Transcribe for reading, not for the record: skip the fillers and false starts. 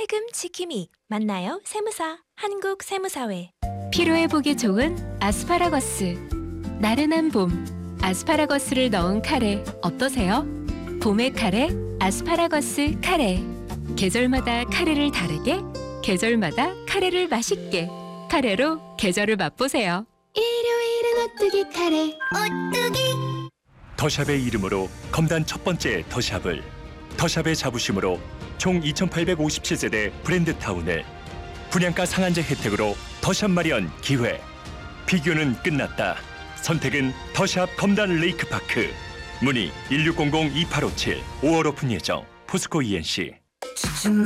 세금 지킴이 만나요 세무사 한국세무사회. 피로회복에 좋은 아스파라거스. 나른한 봄, 아스파라거스를 넣은 카레 어떠세요? 봄의 카레, 아스파라거스 카레. 계절마다 카레를 다르게, 계절마다 카레를 맛있게. 카레로 계절을 맛보세요. 일요일은 오뚜기 카레. 더샵의 이름으로 검단 첫 번째 더샵을, 더샵의 자부심으로 총 2,857세대 브랜드타운을, 분양가 상한제 혜택으로 더샵 마련 기회. 피규어는 끝났다. 선택은 더샵 검단 레이크파크. 문의 1600-2857. 5월 오픈 예정. 포스코 ENC.